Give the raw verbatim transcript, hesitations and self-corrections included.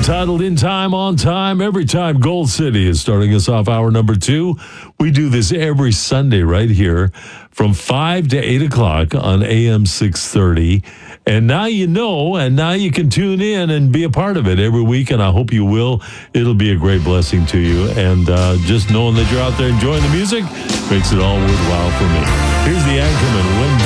entitled In Time, On Time, Every Time. Gold City is starting us off hour number two. We do this every Sunday right here from five to eight o'clock on A M six thirty. And now you know, and now you can tune in and be a part of it every week, and I hope you will. It'll be a great blessing to you. And uh, just knowing that you're out there enjoying the music makes it all worthwhile for me. Here's the Anchorman, When